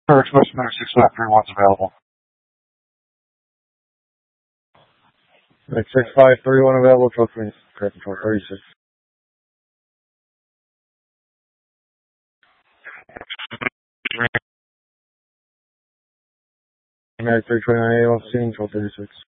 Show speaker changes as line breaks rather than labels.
Or Express Matter 6531's available.
Like 6531 available, truck please. Correct control 36. American 329A, scene, control 36.